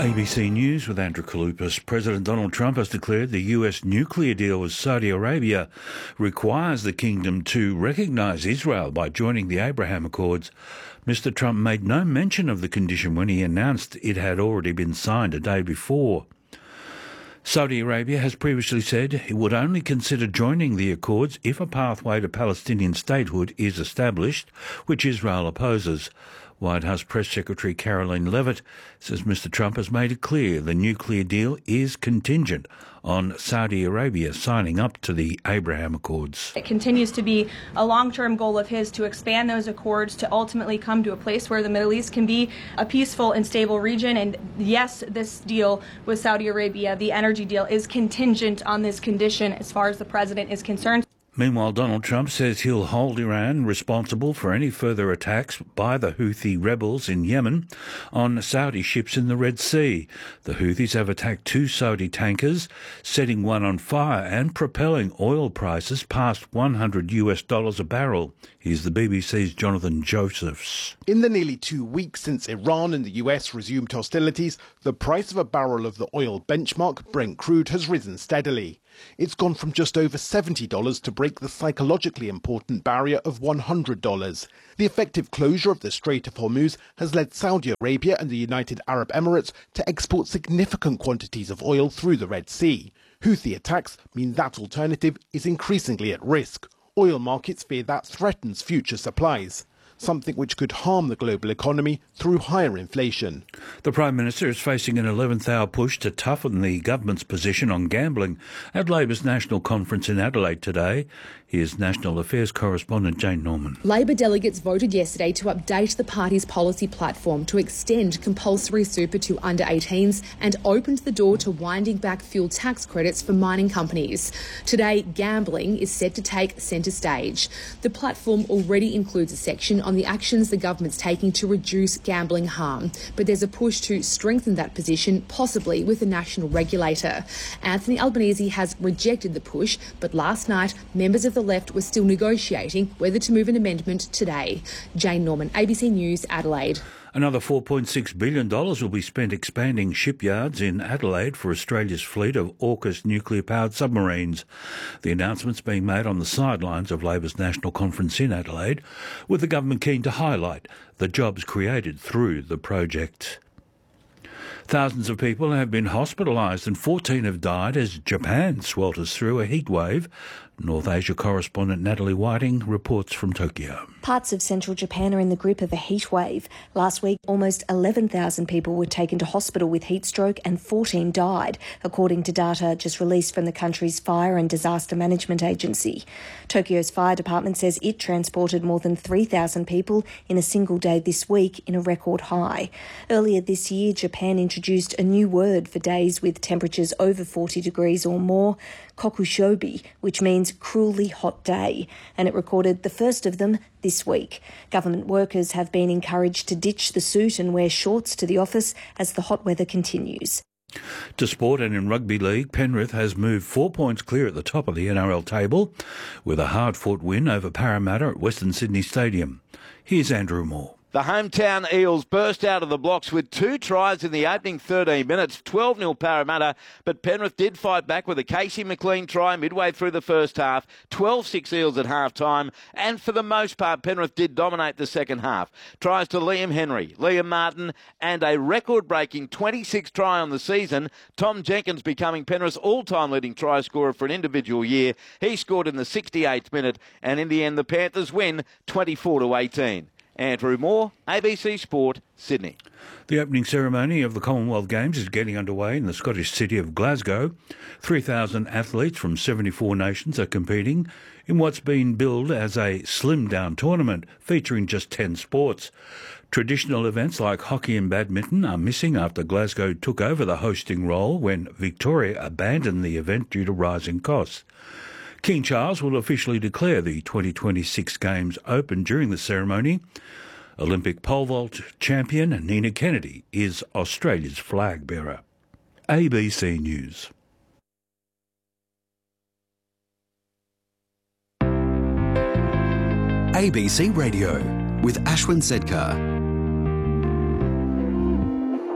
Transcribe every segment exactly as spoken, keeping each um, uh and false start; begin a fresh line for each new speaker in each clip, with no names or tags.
A B C News with Andrew Kaloupas. President Donald Trump has declared the U S nuclear deal with Saudi Arabia requires the kingdom to recognise Israel by joining the Abraham Accords. Mister Trump made no mention of the condition when he announced it had already been signed a day before. Saudi Arabia has previously said it would only consider joining the Accords if a pathway to Palestinian statehood is established, which Israel opposes. White House Press Secretary Caroline Leavitt says Mister Trump has made it clear the nuclear deal is contingent on Saudi Arabia signing up to the Abraham Accords.
It continues to be a long-term goal of his to expand those accords to ultimately come to a place where the Middle East can be a peaceful and stable region. And yes, this deal with Saudi Arabia, the energy deal, is contingent on this condition as far as the president is concerned.
Meanwhile, Donald Trump says he'll hold Iran responsible for any further attacks by the Houthi rebels in Yemen on Saudi ships in the Red Sea. The Houthis have attacked two Saudi tankers, setting one on fire and propelling oil prices past one hundred US dollars a barrel. Here's the B B C's Jonathan Josephs.
In the nearly two weeks since Iran and the U S resumed hostilities, the price of a barrel of the oil benchmark, Brent crude, has risen steadily. It's gone from just over seventy dollars to break the psychologically important barrier of one hundred dollars. The effective closure of the Strait of Hormuz has led Saudi Arabia and the United Arab Emirates to export significant quantities of oil through the Red Sea. Houthi attacks mean that alternative is increasingly at risk. Oil markets fear that threatens future supplies, something which could harm the global economy through higher inflation.
The Prime Minister is facing an eleventh hour push to toughen the government's position on gambling at Labor's National Conference in Adelaide today. Here's National Affairs correspondent Jane Norman.
Labor delegates voted yesterday to update the party's policy platform to extend compulsory super to under eighteens and opened the door to winding back fuel tax credits for mining companies. Today, gambling is set to take centre stage. The platform already includes a section on the actions the government's taking to reduce gambling harm, but there's a push to strengthen that position, possibly with a national regulator. Anthony Albanese has rejected the push, but last night, members of the left were still negotiating whether to move an amendment today. Jane Norman, A B C News, Adelaide.
Another four point six billion dollars will be spent expanding shipyards in Adelaide for Australia's fleet of AUKUS nuclear-powered submarines. The announcement's being made on the sidelines of Labor's National Conference in Adelaide, with the government keen to highlight the jobs created through the project. Thousands of people have been hospitalised and fourteen have died as Japan swelters through a heatwave. North Asia correspondent Natalie Whiting reports from Tokyo.
Parts of central Japan are in the grip of a heat wave. Last week, almost eleven thousand people were taken to hospital with heat stroke and fourteen died, according to data just released from the country's Fire and Disaster Management Agency. Tokyo's fire department says it transported more than three thousand people in a single day this week, in a record high. Earlier this year, Japan introduced a new word for days with temperatures over forty degrees or more, kokushobi, which means cruelly hot day, and it recorded the first of them this week. Government workers have been encouraged to ditch the suit and wear shorts to the office as the hot weather continues.
To sport, and in rugby league, Penrith has moved four points clear at the top of the N R L table with a hard-fought win over Parramatta at Western Sydney Stadium. Here's Andrew Moore.
The hometown Eels burst out of the blocks with two tries in the opening thirteen minutes, twelve nil Parramatta, but Penrith did fight back with a Casey McLean try midway through the first half, twelve six Eels at half-time, and for the most part, Penrith did dominate the second half. Tries to Liam Henry, Liam Martin, and a record-breaking twenty-sixth try on the season, Tom Jenkins becoming Penrith's all-time leading try scorer for an individual year. He scored in the sixty-eighth minute, and in the end, the Panthers win twenty-four to eighteen. Andrew Moore, A B C Sport, Sydney.
The opening ceremony of the Commonwealth Games is getting underway in the Scottish city of Glasgow. three thousand athletes from seventy-four nations are competing in what's been billed as a slimmed-down tournament featuring just ten sports. Traditional events like hockey and badminton are missing after Glasgow took over the hosting role when Victoria abandoned the event due to rising costs. King Charles will officially declare the twenty twenty-six Games open during the ceremony. Olympic pole vault champion Nina Kennedy is Australia's flag bearer. A B C News.
A B C Radio with Ashwin Sedkar.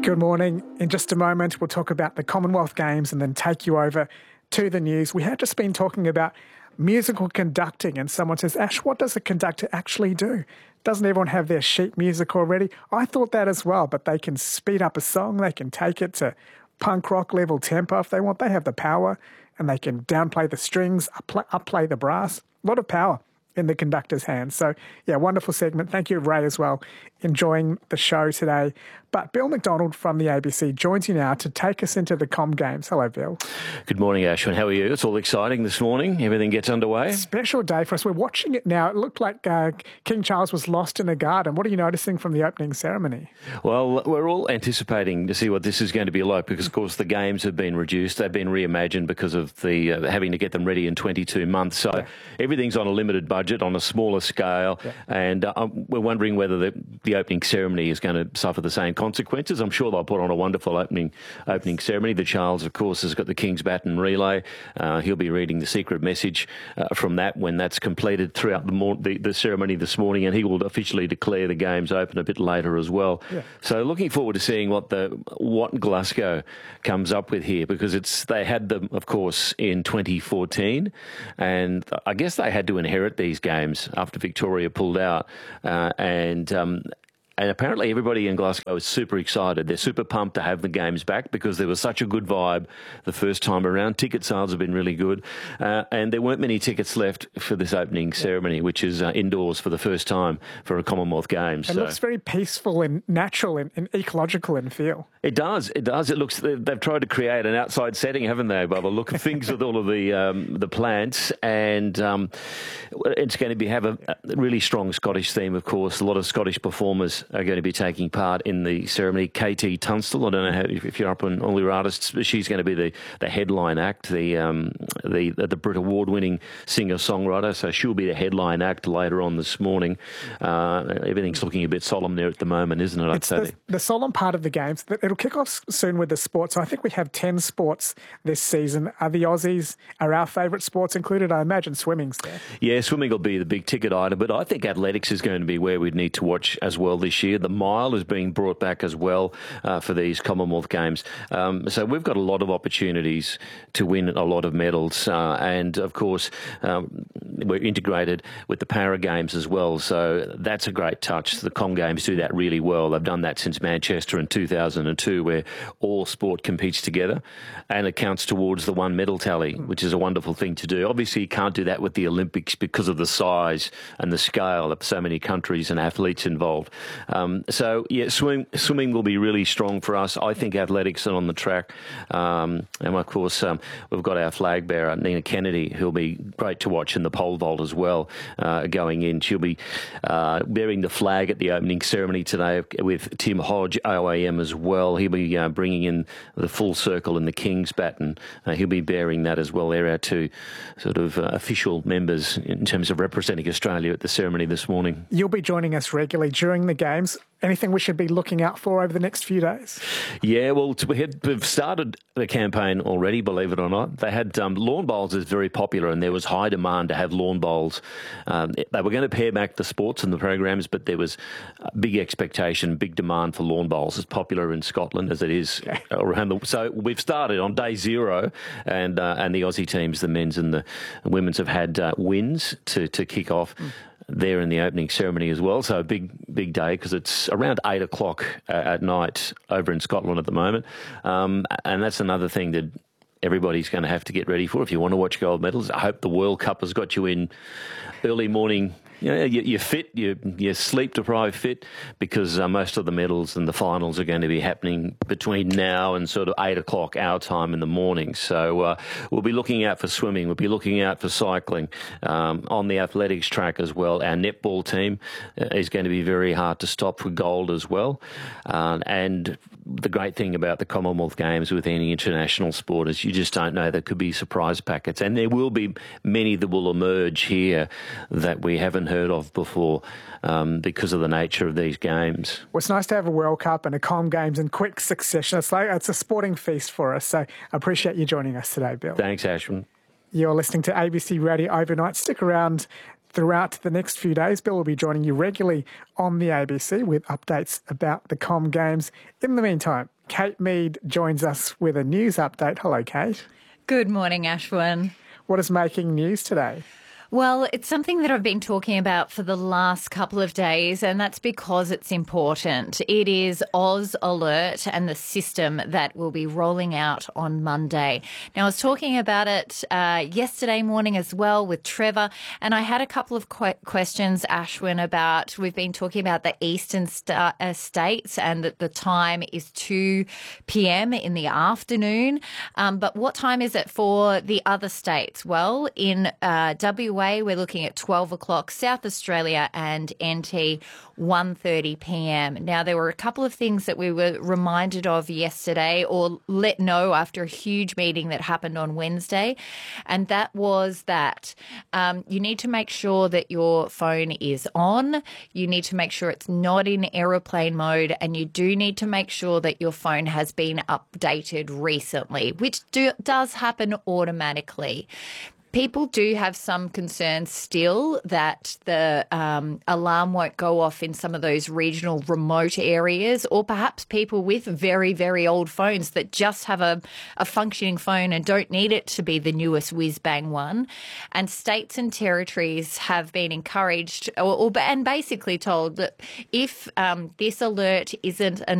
Good morning. In just a moment, we'll talk about the Commonwealth Games and then take you over to the news. We have just been talking about musical conducting, and someone says, Ash, what does a conductor actually do? Doesn't everyone have their sheet music already? I thought that as well, but they can speed up a song, they can take it to punk rock level tempo if they want. They have the power, and they can downplay the strings, upplay the brass. A lot of power in the conductor's hands. So, yeah, wonderful segment. Thank you, Ray, as well. Enjoying the show today. But Bill McDonald from the A B C joins you now to take us into the Com Games. Hello, Bill.
Good morning, Ashwin. How are you? It's all exciting this morning. Everything gets underway.
Special day for us. We're watching it now. It looked like uh, King Charles was lost in a garden. What are you noticing from the opening ceremony?
Well, we're all anticipating to see what this is going to be like because, of course, the games have been reduced. They've been reimagined because of the uh, having to get them ready in twenty-two months. So yeah. Everything's on a limited budget, on a smaller scale. Yeah. And uh, we're wondering whether the, the opening ceremony is going to suffer the same consequences. I'm sure they'll put on a wonderful opening opening ceremony. The Charles, of course, has got the King's Baton relay. Uh, he'll be reading the secret message uh, from that when that's completed throughout the, mor- the the ceremony this morning, and he will officially declare the games open a bit later as well. Yeah. So looking forward to seeing what the what Glasgow comes up with here, because it's they had them, of course, in twenty fourteen, and I guess they had to inherit these games after Victoria pulled out, uh, and um, And apparently everybody in Glasgow is super excited. They're super pumped to have the games back because there was such a good vibe the first time around. Ticket sales have been really good. Uh, and there weren't many tickets left for this opening ceremony, which is uh, indoors for the first time for a Commonwealth Games.
It
so.
looks very peaceful and natural and, and ecological in feel.
It does. It does. It looks. They've tried to create an outside setting, haven't they, by the look of things, with all of the um, the plants, and um, it's going to be have a, a really strong Scottish theme. Of course, a lot of Scottish performers are going to be taking part in the ceremony. Katie Tunstall, I don't know how, if, if you're up on all your artists, she's going to be the, the headline act, the um, the the Brit Award-winning singer-songwriter. So she'll be the headline act later on this morning. Uh, everything's looking a bit solemn there at the moment, isn't it?
It's the, the solemn part of the games. It'll kick off soon with the sports. I think we have ten sports this season. Are the Aussies, are our favourite sports included? I imagine swimming's there.
Yeah, swimming will be the big ticket item, but I think athletics is going to be where we'd need to watch as well this year. The mile is being brought back as well uh, for these Commonwealth Games. Um, so we've got a lot of opportunities to win a lot of medals. Uh, and, of course, um, we're integrated with the Para Games as well. So that's a great touch. The Com Games do that really well. They've done that since Manchester in two thousand two, where all sport competes together and it counts towards the one medal tally, which is a wonderful thing to do. Obviously, you can't do that with the Olympics because of the size and the scale of so many countries and athletes involved. Um, so, yeah, swim, swimming will be really strong for us. I think athletics are on the track. Um, and, of course, um, we've got our flag bearer, Nina Kennedy, who'll be great to watch in the pole vault as well, uh, going in. She'll be uh, bearing the flag at the opening ceremony today with Tim Hodge, O A M, as well. He'll be uh, bringing in the full circle in the King's Baton. Uh, he'll be bearing that as well. They're our two sort of uh, official members in terms of representing Australia at the ceremony this morning.
You'll be joining us regularly during the Games. Anything we should be looking out for over the next few days?
Yeah, well, we had, we've started the campaign already, believe it or not. They had um, lawn bowls is very popular, and there was high demand to have lawn bowls. Um, they were going to pare back the sports and the programs, but there was a big expectation, big demand for lawn bowls. It's popular in Scotland as it is around the. So we've started on day zero, and uh, and the Aussie teams, the men's and the women's, have had uh, wins to to kick off. Mm. There in the opening ceremony as well. So a big, big day because it's around eight o'clock uh, at night over in Scotland at the moment. Um, and that's another thing that everybody's going to have to get ready for if you want to watch gold medals. I hope the World Cup has got you in early morning. You know, you're fit, you're, you're sleep-deprived fit, because uh, most of the medals and the finals are going to be happening between now and sort of eight o'clock our time in the morning. So uh, we'll be looking out for swimming, we'll be looking out for cycling, um, on the athletics track as well. Our netball team uh, is going to be very hard to stop for gold as well. Uh, and the great thing about the Commonwealth Games with any international sport is you just don't know. There could be surprise packets, and there will be many that will emerge here that we haven't heard of before um, because of the nature of these games.
Well, it's nice to have a World Cup and a Com Games in quick succession. It's like it's a sporting feast for us. So I appreciate you joining us today, Bill.
Thanks, Ashwin.
You're listening to A B C Radio Overnight. Stick around throughout the next few days. Bill will be joining you regularly on the A B C with updates about the Com Games. In the meantime, Kate Mead joins us with a news update. Hello, Kate.
Good morning, Ashwin.
What is making news today?
Well, it's something that I've been talking about for the last couple of days, and that's because it's important. It is Oz Alert and the system that will be rolling out on Monday. Now, I was talking about it uh, yesterday morning as well with Trevor, and I had a couple of qu- questions, Ashwin, about, we've been talking about the eastern st- uh, states and that the time is two p.m. in the afternoon. Um, but what time is it for the other states? Well, in uh, W A, we're looking at twelve o'clock, South Australia and N T, one thirty p.m. Now, there were a couple of things that we were reminded of yesterday or let know after a huge meeting that happened on Wednesday, and that was that um, you need to make sure that your phone is on, you need to make sure it's not in aeroplane mode, and you do need to make sure that your phone has been updated recently, which do, does happen automatically. People do have some concerns still that the um, alarm won't go off in some of those regional remote areas, or perhaps people with very, very old phones that just have a, a functioning phone and don't need it to be the newest whiz-bang one. And states and territories have been encouraged or, or and basically told that if um, this alert isn't